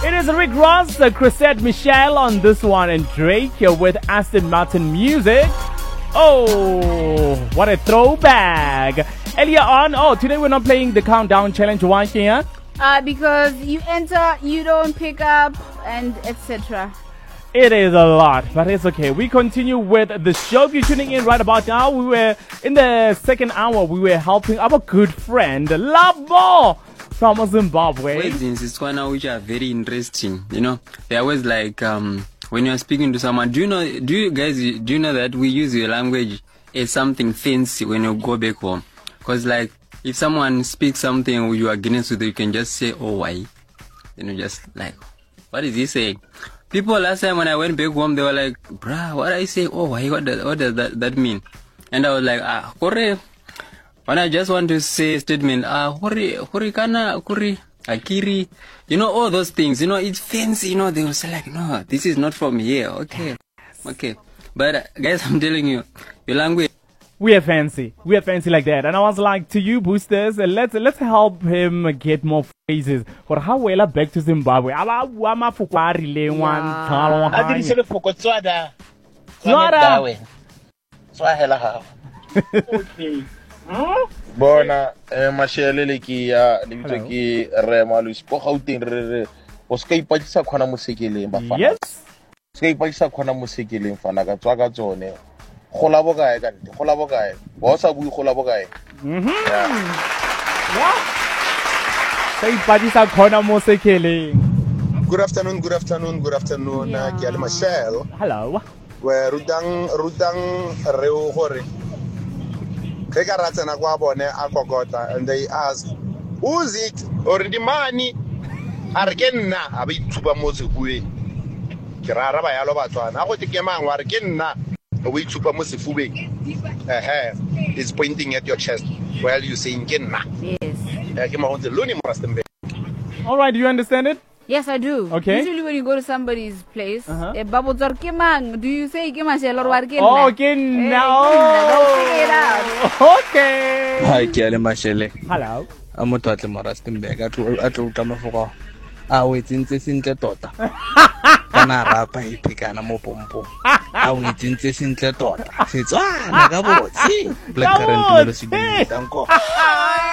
It is Rick Ross, Chrisette Michelle on this one, and Drake here with Aston Martin music. Oh, what a throwback. Earlier on, today we're not playing the countdown challenge. Why, Kia? Because you enter, you don't pick up, and etc. It is a lot, but it's okay. We continue with the show. If you're tuning in right about now, we were in the second hour. We were helping our good friend, Love More, from Zimbabwe. Weddings is one which are very interesting. You know, they're always like when you're speaking to someone. Do you know that we use your language as something fancy when you go back home? Because like if someone speaks something you are against with, you can just say, "Oh, why?" You know, just like, what is he saying? People last time when I went back home, they were like, "Bruh, what I say? Oh, why? What does that mean?" And I was like, "Kore." When I just want to say a statement, hori kana, kuri, akiri, you know, all those things, you know, it's fancy, you know, they will say like, "No, this is not from here." Okay. But guys, I'm telling you, your language. We are fancy like that. And I was like, to you boosters, let's help him get more phrases. For how well back to Zimbabwe. Bona mashele leki ya lebitso ke Rema Louis po gauteng re o ska ipatisa khona mosekeleng ba fana. Yes. Ska ipatisa khona mosekeleng fana ka tswa ka tsone. Gola bokae ka nte gola bokae ba sa bui gola bokae Sa ipatisa khona mosekeleng. Good afternoon ke ale Michelle. Hello. We rutang reo gore ke ka ratsena kwa bone a kokota, and they ask, "Who's it?" Or the money a re ke nna a ba ithuba mo sefueng. Ke ra ba yalo batswana a go te ke mang wa re ke nna o ithuba mo sefubeng. It's pointing at your chest while you saying ke nna. Yes. Ke mo ntse loni mo Rustenburg. All right, do you understand it? Yes, I do. Okay. Usually when you go to somebody's place, babotsar ke mang? Do you say ke Michelle or war ke nna? Oh, ke nna. Go figure it out. Okay. Hi, ke ale Mashele. Hello. A motho a tle mo Rustenburg a tlo utlwa mafoko a o etsentse sentle tota kana rapa ipikana mo pompo a o etsentse sentle tota Setswana ka botse black current mo le se di tanko.